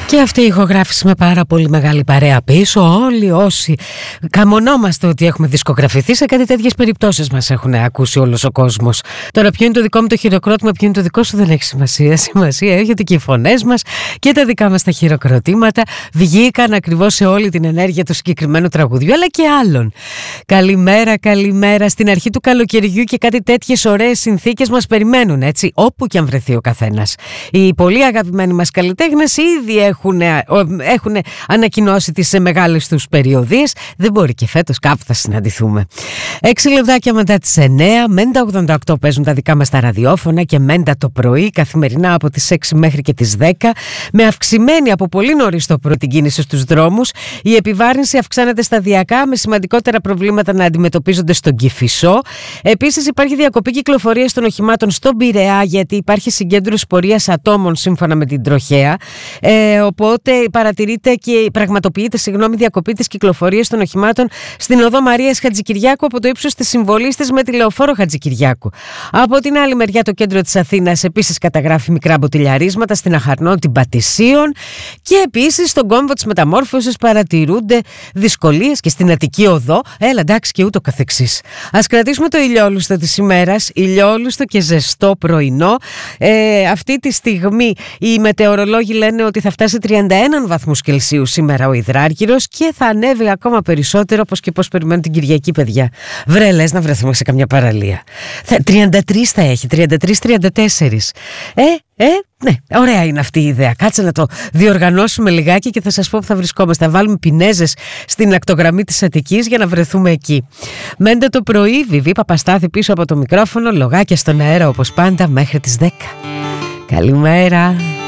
Και αυτή η ηχογράφηση με πάρα πολύ μεγάλη παρέα πίσω. Όλοι όσοι καμονόμαστε ότι έχουμε δισκογραφηθεί σε κάτι τέτοιες περιπτώσεις μας έχουν ακούσει όλος ο κόσμος. Τώρα, ποιο είναι το δικό μου το χειροκρότημα, ποιο είναι το δικό σου, δεν έχει σημασία. Σημασία έχει ότι και οι φωνές μας και τα δικά μας τα χειροκροτήματα βγήκαν ακριβώς σε όλη την ενέργεια του συγκεκριμένου τραγουδιού, αλλά και άλλων. Καλημέρα, καλημέρα. Στην αρχή του καλοκαιριού και κάτι τέτοιες ωραίες συνθήκες μας περιμένουν, έτσι, όπου και αν βρεθεί ο καθένας. Οι πολύ αγαπημένοι μας καλλιτέχνες ήδη έχουν ανακοινώσει τις μεγάλες τους περιοδίες. Δεν μπορεί και φέτος, κάπου θα συναντηθούμε. 6 λεπτάκια μετά τις 9, Μέντα 88 παίζουν τα δικά μας τα ραδιόφωνα και Μέντα το πρωί, καθημερινά από τις 6 μέχρι και τις 10, με αυξημένη από πολύ νωρίς το πρωί την κίνηση στους δρόμους. Η επιβάρυνση αυξάνεται σταδιακά, με σημαντικότερα προβλήματα να αντιμετωπίζονται στον Κηφισό. Επίσης, υπάρχει διακοπή κυκλοφορίας των οχημάτων στον Πειραιά, γιατί υπάρχει συγκέντρωση πορείας ατόμων σύμφωνα με την τροχέα. Οπότε πραγματοποιείται διακοπή της κυκλοφορίας των οχημάτων στην οδό Μαρίας Χατζικυριάκου από το ύψος της Συμβολής της με τη Λεωφόρο Χατζικυριάκου. Από την άλλη μεριά, το κέντρο της Αθήνας επίσης καταγράφει μικρά μποτιλιαρίσματα στην Αχαρνώτη Πατησίων και επίσης στον κόμβο της Μεταμόρφωσης παρατηρούνται δυσκολίες και στην Αττική Οδό. Εντάξει, και ούτω καθεξής. Ας κρατήσουμε το ηλιόλουστο της ημέρας, ηλιόλουστο και ζεστό πρωινό. Αυτή τη στιγμή οι μετεωρολόγοι λένε ότι θα φτάσει 31 βαθμούς Κελσίου σήμερα ο Ιδράργυρος και θα ανέβει ακόμα περισσότερο, όπως και πώς περιμένουν την Κυριακή, παιδιά. Βρε, λες να βρεθούμε σε καμιά παραλία. 33 θα έχει, 33-34. Ναι, ωραία είναι αυτή η ιδέα. Κάτσε να το διοργανώσουμε λιγάκι και θα σας πω που θα βρισκόμαστε. Θα βάλουμε πινέζες στην ακτογραμμή της Αττικής για να βρεθούμε εκεί. Μέντα το πρωί, Βιβί Παπαστάθη πίσω από το μικρόφωνο, λογάκια στον αέρα όπως πάντα μέχρι τις 10. Καλημέρα.